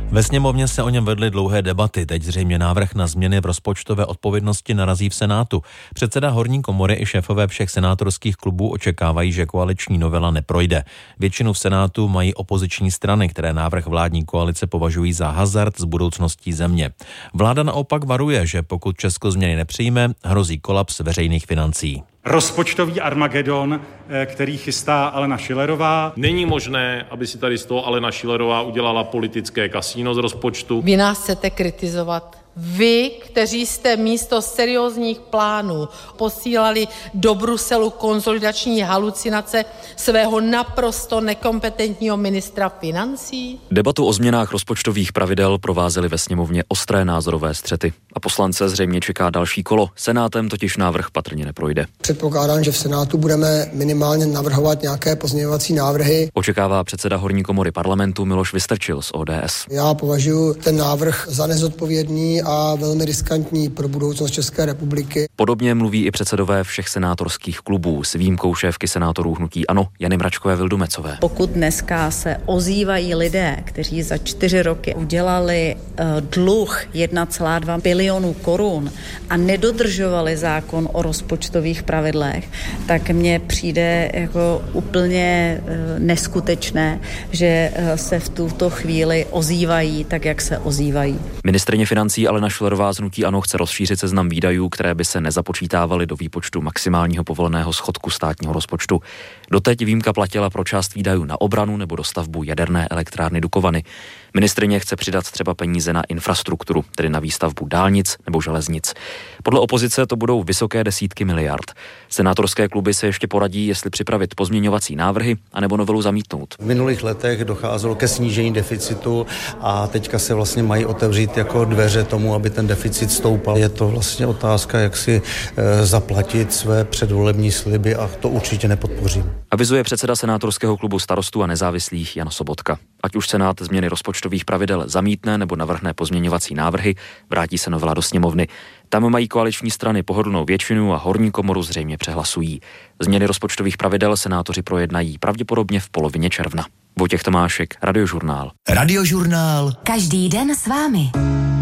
Ve sněmovně se o něm vedly dlouhé debaty, teď zřejmě návrh na změny v rozpočtové odpovědnosti narazí v Senátu. Předseda horní komory i šéfové všech senátorských klubů očekávají, že koaliční novela neprojde. Většinu v Senátu mají opoziční strany, které návrh vládní koalice považují za hazard s budoucností země. Vláda naopak varuje, že pokud Česko změny nepřijme, hrozí kolaps veřejných financí. Rozpočtový Armagedon, který chystá Alena Schillerová. Není možné, aby si tady z toho Alena Schillerová udělala politické kasíno z rozpočtu. Vy nás chcete kritizovat. Vy, kteří jste místo seriózních plánů posílali do Bruselu konsolidační halucinace svého naprosto nekompetentního ministra financí? Debatu o změnách rozpočtových pravidel provázely ve sněmovně ostré názorové střety. A poslance zřejmě čeká další kolo. Senátem totiž návrh patrně neprojde. Předpokládám, že v Senátu budeme minimálně navrhovat nějaké pozměňovací návrhy. Očekává předseda horní komory parlamentu Miloš Vystrčil z ODS. Já považuji ten návrh za nezodpovědný a velmi riskantní pro budoucnost České republiky. Podobně mluví i předsedové všech senátorských klubů s výjimkou šéfky senátorů hnutí ANO Jany Mračkové Vildumecové. Pokud dneska se ozývají lidé, kteří za 4 roky udělali dluh 1,2 bilionu korun a nedodržovali zákon o rozpočtových pravidlech, tak mně přijde jako úplně neskutečné, že se v tuto chvíli ozývají tak, jak se ozývají. Ministryně financí Alena Schillerová z hnutí ANO chce rozšířit seznam výdajů, které by se nezapočítávaly do výpočtu maximálního povoleného schodku státního rozpočtu. Doteď výjimka platila pro část výdajů na obranu nebo dostavbu jaderné elektrárny Dukovany. Ministryně chce přidat třeba peníze na infrastrukturu, tedy na výstavbu dálnic nebo železnic. Podle opozice to budou vysoké desítky miliard. Senátorské kluby se ještě poradí, jestli připravit pozměňovací návrhy anebo novelu zamítnout. V minulých letech docházelo ke snížení deficitu a teďka se vlastně mají otevřít jako dveře tomu, aby ten deficit stoupal. Je to vlastně otázka, jak si zaplatit své předvolební sliby a to určitě nepodpořím. Avizuje předseda senátorského klubu Starostů a nezávislých Jan Sobotka. Ať už Senát změny rozpočtových pravidel zamítne nebo navrhne pozměňovací návrhy, vrátí se novela do sněmovny. Tam mají koaliční strany pohodlnou většinu a horní komoru zřejmě přehlasují. Změny rozpočtových pravidel senátoři projednají pravděpodobně v polovině června. Vojtěch Tomášek, Radiožurnál. Radiožurnál. Každý den s vámi.